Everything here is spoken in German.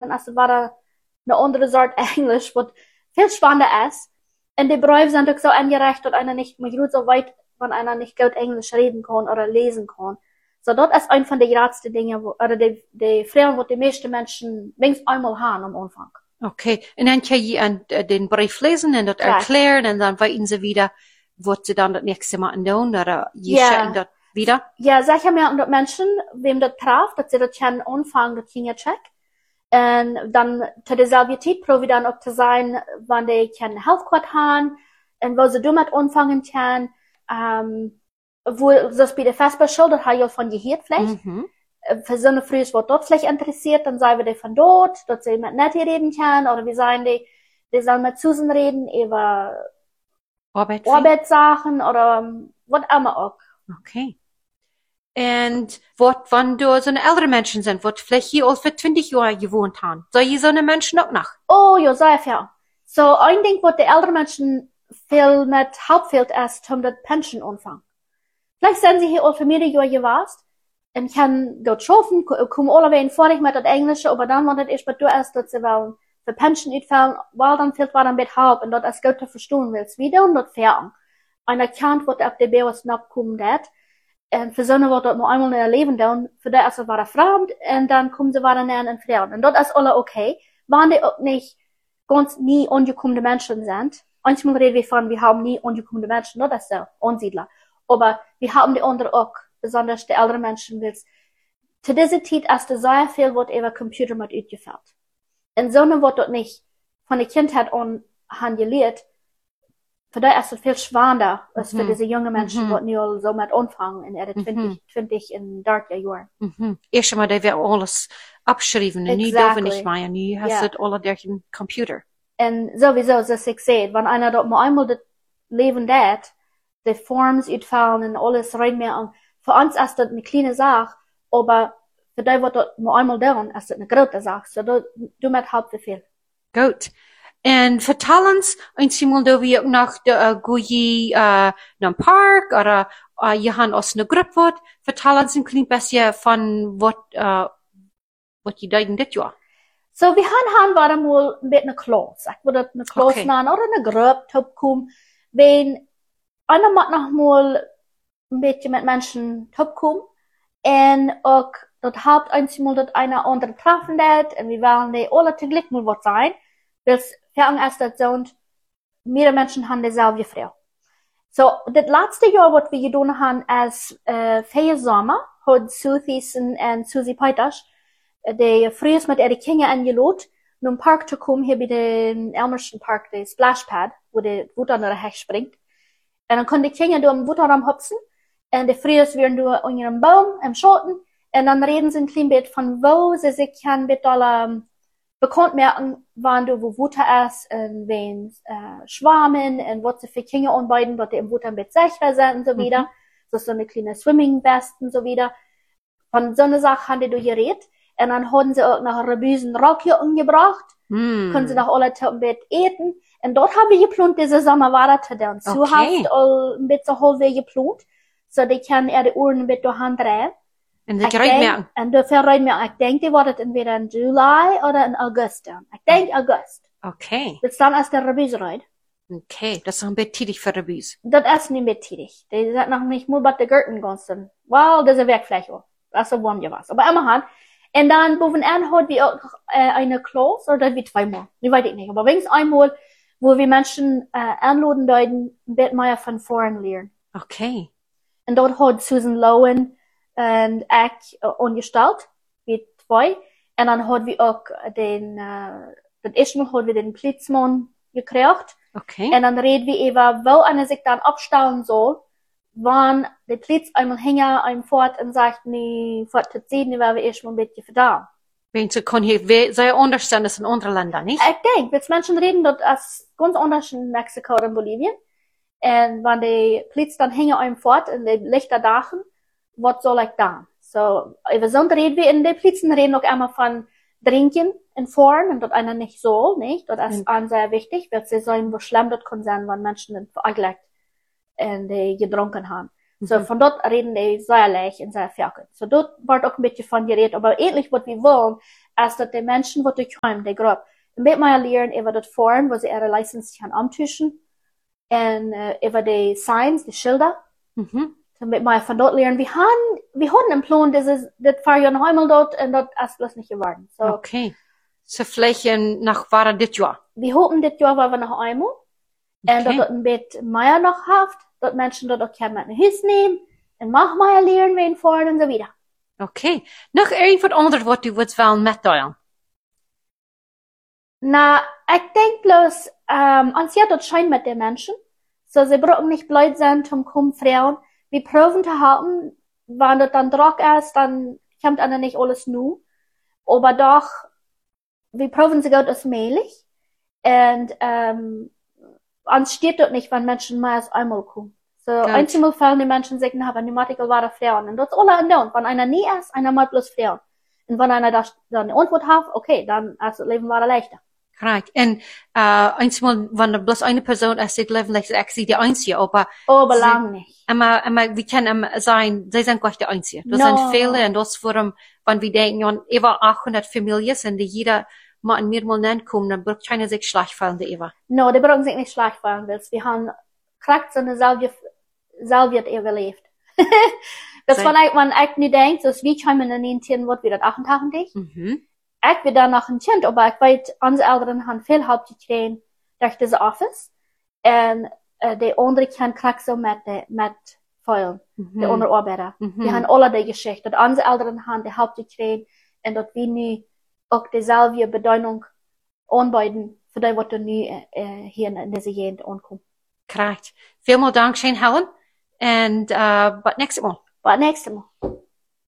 praten, als war da eine andere Sorte Englisch, was viel spannender ist. Und die Berufe sind auch so angerecht, dass einer nicht mehr gut so weit, wenn einer nicht gut Englisch reden kann oder lesen kann. So, das ist ein von den größten Dingen, oder die Fragen, die meisten Menschen wenigstens einmal haben am Anfang. Okay, und dann kann ich den Brief lesen und das erklären und dann weiten sie wieder, was sie dann das nächste Mal tun, oder schicken das wieder? Ja, sicher merken dass Menschen, wem das trifft, dass sie das können anfangen, das Kinder check. Und dann zu derselben Zeit probieren dann auch zu sein, wann die können Healthcare haben, und wo sie damit anfangen können, wo das bei der Festbeschuld, das habe ich auch von gehört vielleicht. Für so eine Früh, was dort vielleicht interessiert, dann sagen wir die von dort, dass sie mit Nettie reden können, oder wir sagen die sollen mit Susan reden über Arbeitssachen, oder was immer auch. Okay. Und wenn du so eine ältere Menschen sind, was vielleicht hier auch für 20 Jahre gewohnt haben, soll je so eine Menschen auch noch? Oh, ja, sehr viel. So, ein Ding, was die älteren Menschen viel mit Hauptfeld ist, um das Pension anfangen. Vielleicht sind sie hier auch für mehrere Jahre gewesen, und kann gut schaffen, kommen alle wieder vorig mit das Englische, aber dann, wenn das erst mal du ist, dass sie wollen für Pension utfallen, weil dann fehlt was mit Haupt, und das ist gut zu verstehen willst, wie du und das fern. Einer kennt, was auf der Bewas nachkommen wird, und für so eine wird das nur einmal in ihr Leben tun, für das ist es wieder fremd, und dann kommen sie wieder näher in Frauen. Und das ist alle okay, wenn die auch nicht ganz nie angekommene Menschen sind. Manchmal reden wir von, wir haben nie angekommene Menschen, das ist so, Ansiedler. Aber wir haben die anderen auch, besonders die älteren Menschen, willst. Zu dieser Zeit ist es sehr viel, was über Computer mit ausgefällt. Und so eine wird dort nicht von der Kindheit an handeliert. Für da ist es viel schwerer, als für diese jungen Menschen, die nicht so mit anfangen, in ihre 20 in darker Jahren. Erst einmal, da wird alles abgeschrieben, und nie dürfen nicht mehr, und nie hast du alle durch den Computer. Und sowieso, so ich sehe, wenn einer dort mal einmal das Leben hat, die Forms utfallen und alles rein mehr an. Für uns ist das eine kleine Sache, aber für die, was dort mal einmal tun, ist das eine große Sache. So, du mit halb viel. Gut. Und vertell uns einmal, da wir noch gehen nach einem Park, oder ihr habt aus einer Gruppe, vertell uns ein klein bisschen von was ihr denken das Jahr. So, wir haben wieder mal ein bisschen eine Klasse. Ich würde eine Klasse nennen, oder eine Gruppe kommen, wenn einer macht noch mal ein bisschen mit Menschen kommen, und auch das Haupt einmal, dass einer andere treffen wird, und wir wollen die alle zugleich mal was sein, weil es für ist das so, und mehrere Menschen haben dieselbe Frau. So, das letzte Jahr, was wir getan haben, ist, für Sommer, hat Susie und Susie Peters, die früher mit ihren Kindern eingeladen, in einen Park zu kommen, hier bei dem Elmerson Park, der Splashpad, wo die Wutter an der Hecht springt. Und dann können die Kinder durch den Wutterraum hopsen, und die früher werden durch unter einem Baum, im Schatten, und dann reden sie ein klein bisschen von wo sie sich kann mit alle bekannt merken, wann du wo Wutter ist, und wen schwammen, und was sie für Kinder anbieten, dass die im Wutter mit sicher sind und so wieder. Das ist so eine kleine Swimming-Vest und so wieder. Von so einer Sache haben die durchgeredet. Und dann haben sie auch noch einen riesen Rock hier umgebracht. Können sie noch alle im Bett eten. Und dort haben wir geplant, diese Sommer weiter zu tun. So hast ein bisschen halbwegs geplant. So die können ihre Uhren ein bisschen durch Hand drehen. Und das reicht mehr. Und dafür reicht mehr. Ich denke, die wird entweder in Juli oder in August dann. Ich denke August. Okay. Das dann ist der Rebüse rein. Okay, das ist ein bisschen tidig für Rebüse. Das ist nicht mehr tidig. Die sind noch nicht mal bei der Gürtel ganzen. Well, das ist weg vielleicht auch. Das ist warm gewesen. Aber immerhin. Und dann, bovenaan hat wir auch eine Klasse, oder das wie zweimal. Ich weiß nicht. Aber wenigstens einmal, wo wir Menschen anladen deuten, ein bisschen mehr von vorn lernen. Okay. Und dort hat Susan Lowen und ich angestellt, wie zwei. Und dann hat wir auch das erste Mal hat wir den Polizemann gekriegt. Okay. Und dann reden wir über, wo einer sich dann abstellen soll, wann der Polizei einmal hängen, einem fort und sagt, nee, fort zu sehen, weil wir erst mal ein bisschen verdammt. Wenn sie können hier sehr anders sein als in anderen Ländern, nicht? Ich denke, wenn Menschen reden, das ist ganz anders in Mexiko oder in Bolivien. Und wenn die Polizei dann hängen einem fort in die Lichter dachen, was soll ich dann? So, über Sonntag reden wir, in den Polizei reden auch immer von Trinken in Foren, und dort einer nicht so, nicht? Das ist sehr wichtig, weil sie sagen, wo schlimm das kann sein, wenn Menschen dann veragleicht und die getrunken haben. So, von dort reden die sehr leicht und sehr viel. So, dort wird auch ein bisschen von geredet, aber ähnlich, was wir wollen, ist, dass die Menschen, die kommen, die Gruppe, ein bisschen mehr lernen über das Forum, wo sie ihre Lizenz kann amtischen, und über die Signs, die Schilder. Damit wir von dort lernen. Wir haben einen Plan, das für ein Heimel dort, und das ist bloß nicht geworden. So, okay. So, vielleicht nach Wara dit Jahr. wir hoffen, das Jahr wollen wir noch einmal. Und dort ein bisschen mehr noch haft, dort Menschen dort auch können mit nach Hause nehmen, und mach mal lernen, wen vor und so wieder. Okay. Noch irgendwas anderes, was du willst wollen mitteilen? Na, ich denk bloß, ans ja dort scheint mit den Menschen. So, sie brauchen nicht blöd sein, zum kommen Frauen. Wir proben zu haben, wenn das dann Druck ist, dann kommt einer nicht alles nur. Aber doch, wir proben sie gut als möglich. Und, ans steht dort nicht, wenn Menschen mehr als einmal kommen. So, einmal fallen die Menschen sich, na, wenn die Matikel war da Frauen. Und das ist alle und wenn einer nie ist, einer mal bloß Frauen. Und wenn einer da dann eine Antwort hat, okay, dann ist das Leben war leichter. Correct. Und, einmal, wenn bloß eine Person ist, sie leben, like, sie die Einzige, aber lang nicht. wir können sein, sie sind nicht die Einzige. Das sind viele, und das warum, wenn wir denken, an über 800 Familien sind, die jeder mal in mir mal nennen kommen, dann braucht keiner sich schlecht fallen, die Eva. No, die brauchen sich nicht schlecht fallen, weil wir haben Kraft und Salviert überlebt. Das wenn ich nicht denkt, dass wie kommen in den Tieren, wird wieder 88. Ich bin dann noch ein Kind, aber ich weiß, unsere Eltern haben viel Haupt gekriegt durch diese Office. Und, die andere können Kraft so mit Feuern, die andere Arbeiter. Die haben alle die Geschichte. Und unsere Eltern haben die Haupt gekriegt, und dort wie nie auch dieselbe Bedeutung anbieten, für die, was du nie, hier in dieser Gegend ankommt. Correct. Vielmal Dank, Shane Helen. And, but next time.